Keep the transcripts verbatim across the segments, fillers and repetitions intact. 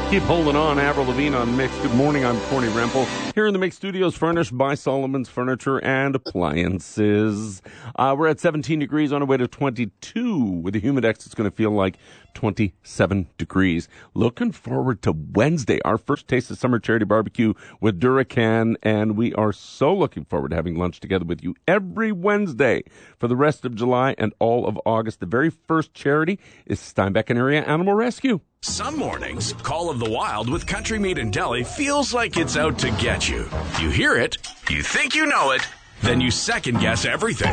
Keep holding on. Avril Lavigne on Mix. Good morning. I'm Corny Rempel. Here in the Mix Studios, furnished by Solomon's Furniture and Appliances. Uh, we're at seventeen degrees on our way to twenty-two. With the Humidex, it's going to feel like twenty-seven degrees. Looking forward to Wednesday, our first taste of summer charity barbecue with Duracan, and we are so looking forward to having lunch together with you every Wednesday for the rest of July and all of August. The very first charity is Steinbeck and Area Animal Rescue. Some mornings, Call of the Wild with Country Meat and Deli feels like it's out to get you. You hear it, you think you know it, then you second guess everything.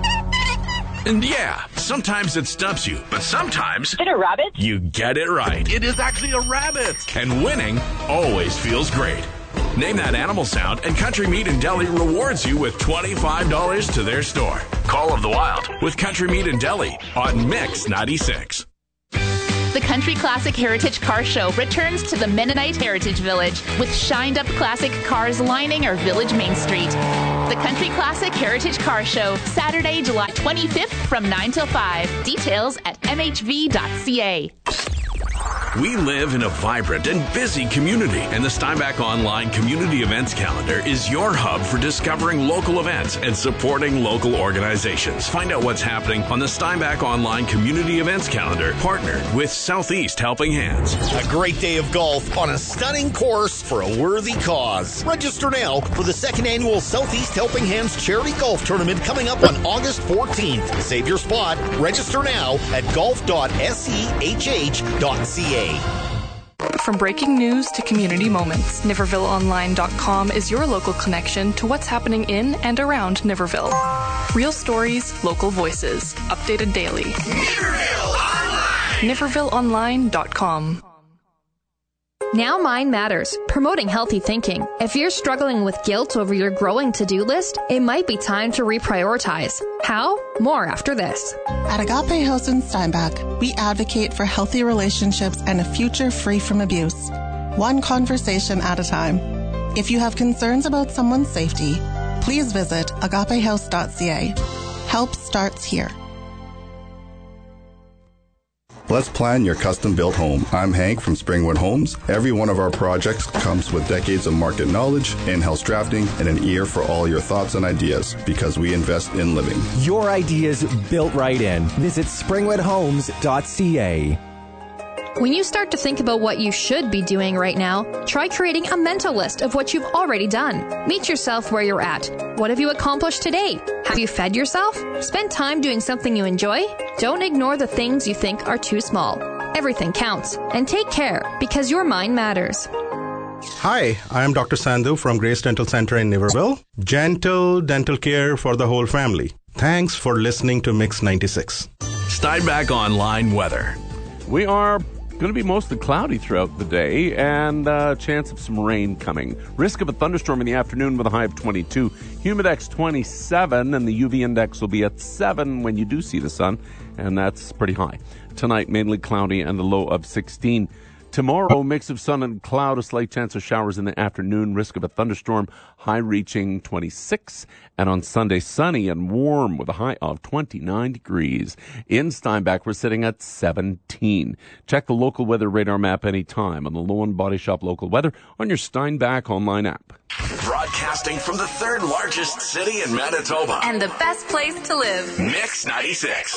And yeah, sometimes it stumps you, but sometimes... Is it a rabbit? You get it right. It is actually a rabbit. And winning always feels great. Name that animal sound, and Country Meat and Deli rewards you with twenty-five dollars to their store. Call of the Wild with Country Meat and Deli on Mix ninety-six. The Country Classic Heritage Car Show returns to the Mennonite Heritage Village with shined-up classic cars lining our village main street. The Country Classic Heritage Car Show, Saturday, July twenty-fifth from nine till five. Details at m h v dot c a. We live in a vibrant and busy community, and the Steinbeck Online Community Events Calendar is your hub for discovering local events and supporting local organizations. Find out what's happening on the Steinbeck Online Community Events Calendar, partnered with Southeast Helping Hands. A great day of golf on a stunning course for a worthy cause. Register now for the second annual Southeast Helping Hands Charity Golf Tournament coming up on August fourteenth. Save your spot. Register now at golf dot sehh dot c a. From breaking news to community moments, Niverville Online dot com is your local connection to what's happening in and around Niverville. Real stories, local voices, updated daily. Niverville Online! Niverville Online dot com. Now Mind Matters, promoting healthy thinking. If you're struggling with guilt over your growing to-do list, it might be time to reprioritize. How? More after this. At Agape House in Steinbeck, we advocate for healthy relationships and a future free from abuse. One conversation at a time. If you have concerns about someone's safety, please visit agape house dot c a. Help starts here. Let's plan your custom-built home. I'm Hank from Springwood Homes. Every one of our projects comes with decades of market knowledge, in-house drafting, and an ear for all your thoughts and ideas, because we invest in living. Your ideas built right in. Visit springwood homes dot c a. When you start to think about what you should be doing right now, try creating a mental list of what you've already done. Meet yourself where you're at. What have you accomplished today? Have you fed yourself? Spend time doing something you enjoy? Don't ignore the things you think are too small. Everything counts. And take care, because your mind matters. Hi, I am Doctor Sandhu from Grace Dental Center in Niverville. Gentle dental care for the whole family. Thanks for listening to Mix ninety-six. Steinbeck Online weather. We are going to be mostly cloudy throughout the day, and a uh, chance of some rain coming. Risk of a thunderstorm in the afternoon with a high of twenty-two. Humidex twenty-seven, and the U V index will be at seven when you do see the sun, and that's pretty high. Tonight, mainly cloudy and a low of sixteen. Tomorrow, mix of sun and cloud, a slight chance of showers in the afternoon, risk of a thunderstorm, high reaching twenty-six. And on Sunday, sunny and warm with a high of twenty-nine degrees. In Steinbeck, we're sitting at seventeen. Check the local weather radar map anytime on the Low and Body Shop local weather on your Steinbeck online app. Broadcasting from the third largest city in Manitoba. And the best place to live. Mix ninety-six.